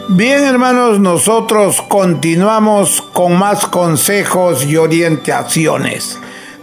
Bien, hermanos, nosotros continuamos con más consejos y orientaciones.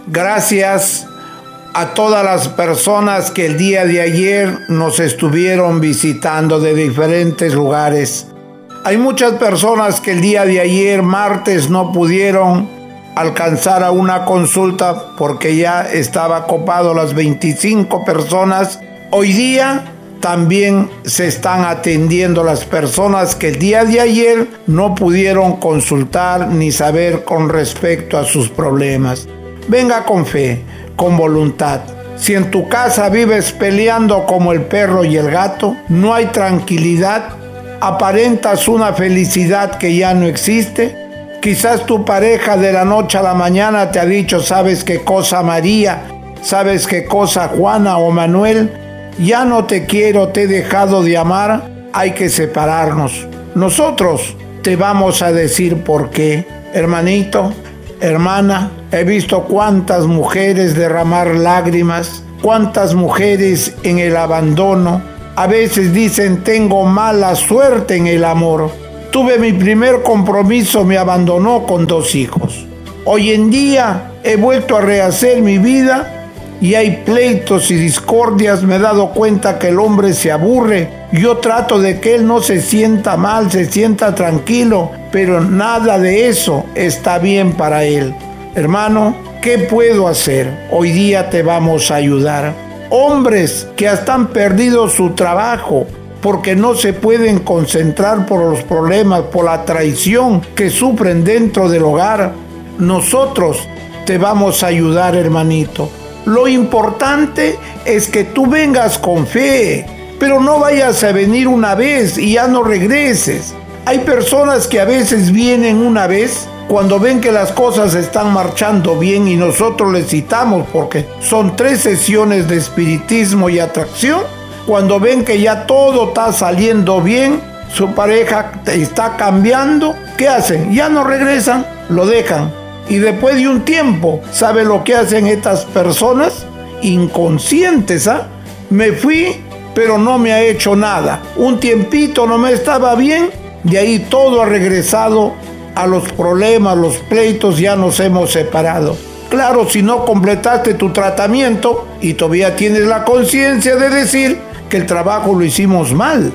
Gracias a todas las personas que el día de ayer nos estuvieron visitando de diferentes lugares. Hay muchas personas que el día de ayer, martes, no pudieron alcanzar a una consulta porque ya estaba copado las 25 personas. Hoy día también se están atendiendo las personas que el día de ayer no pudieron consultar ni saber con respecto a sus problemas. Venga con fe, con voluntad. Si en tu casa vives peleando como el perro y el gato, no hay tranquilidad, aparentas una felicidad que ya no existe. Quizás tu pareja de la noche a la mañana te ha dicho, ¿sabes qué cosa, María? ¿Sabes qué cosa, Juana o Manuel? Ya no te quiero, te he dejado de amar, hay que separarnos. Nosotros te vamos a decir por qué. Hermanito, hermana, he visto cuántas mujeres derramar lágrimas, cuántas mujeres en el abandono. A veces dicen, tengo mala suerte en el amor. Tuve mi primer compromiso, me abandonó con 2 hijos. Hoy en día he vuelto a rehacer mi vida y hay pleitos y discordias. Me he dado cuenta que el hombre se aburre. Yo trato de que él no se sienta mal, se sienta tranquilo, pero nada de eso está bien para él. Hermano, ¿qué puedo hacer? Hoy día te vamos a ayudar. Hombres que hasta han perdido su trabajo porque no se pueden concentrar por los problemas, por la traición que sufren dentro del hogar. Nosotros te vamos a ayudar, hermanito. Lo importante es que tú vengas con fe, pero no vayas a venir una vez y ya no regreses. Hay personas que a veces vienen una vez cuando ven que las cosas están marchando bien y nosotros les citamos porque son 3 sesiones de espiritismo y atracción. Cuando ven que ya todo está saliendo bien, su pareja está cambiando, ¿qué hacen? Ya no regresan, lo dejan. Y después de un tiempo, ¿sabe lo que hacen estas personas? Inconscientes, ¿ah? Me fui, pero no me ha hecho nada. Un tiempito no me estaba bien, de ahí todo ha regresado a los problemas, los pleitos, ya nos hemos separado. Claro, si no completaste tu tratamiento y todavía tienes la conciencia de decir que el trabajo lo hicimos mal.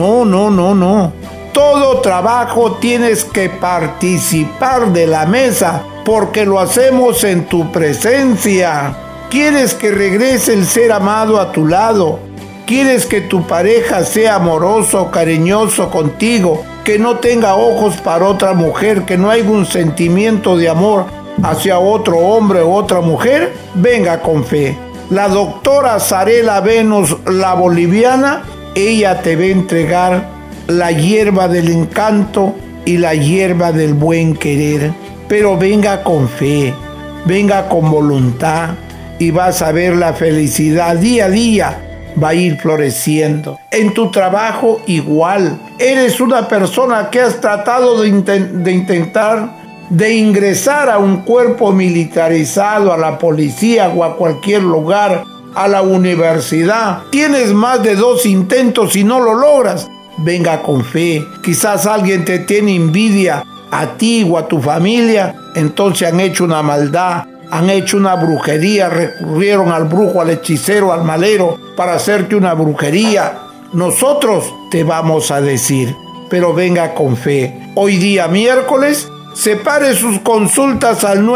No. Todo trabajo tienes que participar de la mesa porque lo hacemos en tu presencia. ¿Quieres que regrese el ser amado a tu lado? ¿Quieres que tu pareja sea amoroso, cariñoso contigo? Que no tenga ojos para otra mujer, que no haya un sentimiento de amor hacia otro hombre o otra mujer. Venga con fe. La doctora Sarela Venus, la boliviana, ella te va a entregar la hierba del encanto y la hierba del buen querer. Pero venga con fe, venga con voluntad y vas a ver la felicidad día a día. Va a ir floreciendo. En tu trabajo igual. Eres una persona que has tratado de intentar de ingresar a un cuerpo militarizado, a la policía o a cualquier lugar, a la universidad. Tienes más de 2 intentos y no lo logras. Venga con fe. Quizás alguien te tiene envidia a ti o a tu familia. Entonces han hecho una maldad, han hecho una brujería, recurrieron al brujo, al hechicero, al malero para hacerte una brujería. Nosotros te vamos a decir, pero venga con fe. Hoy día miércoles, separe sus consultas al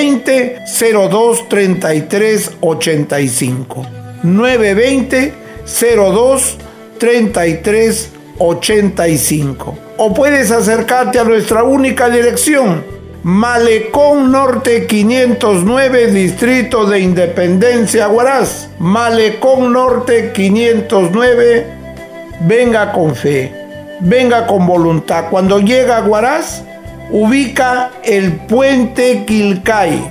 920-02-33-85. 920-02-33-85. O puedes acercarte a nuestra única dirección, Malecón Norte 509, Distrito de Independencia, Huaraz. Malecón Norte 509. Venga con fe, venga con voluntad. Cuando llega a Huaraz, ubica el puente Quilcay.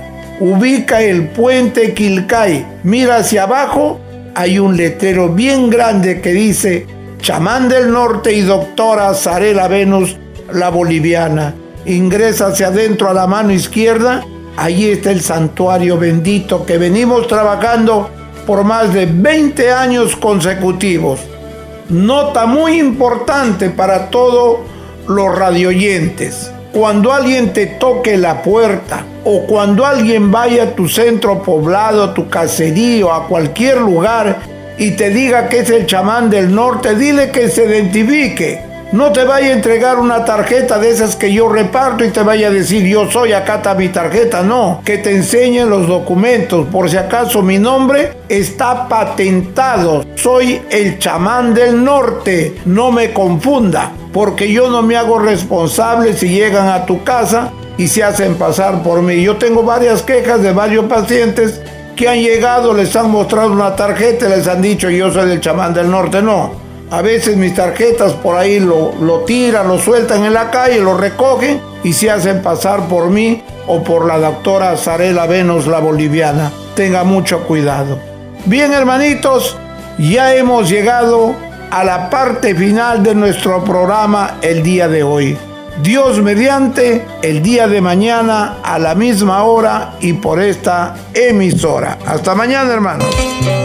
Mira hacia abajo, hay un letrero bien grande que dice Chamán del Norte y doctora Sarela Venus, la boliviana. Ingresa hacia adentro a la mano izquierda, allí está el santuario bendito que venimos trabajando por más de 20 años consecutivos. Nota muy importante para todo los radioyentes. Cuando alguien te toque la puerta o cuando alguien vaya a tu centro poblado, a tu caserío, a cualquier lugar y te diga que es el chamán del norte, dile que se identifique. No te vaya a entregar una tarjeta de esas que yo reparto y te vaya a decir yo soy, acá está mi tarjeta. No, que te enseñen los documentos. Por si acaso mi nombre está patentado. Soy el chamán del norte. No me confunda, porque yo no me hago responsable si llegan a tu casa y se hacen pasar por mí. Yo tengo varias quejas de varios pacientes que han llegado, les han mostrado una tarjeta y les han dicho yo soy el chamán del norte. No. A veces mis tarjetas por ahí lo tiran, lo sueltan en la calle, lo recogen y se hacen pasar por mí o por la doctora Zarela Venus, la boliviana. Tenga mucho cuidado. Bien, hermanitos, ya hemos llegado a la parte final de nuestro programa el día de hoy. Dios mediante, el día de mañana a la misma hora y por esta emisora. Hasta mañana, hermanos.